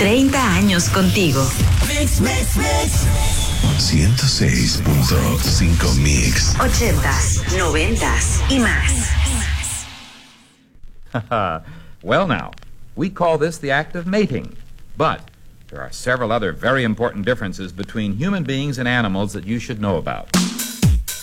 30 años contigo. Mix, mix, mix. 106.5 Mix. 80s, 90s y más. Well now, we call this the act of mating, but there are several other very important differences between human beings and animals that you should know about.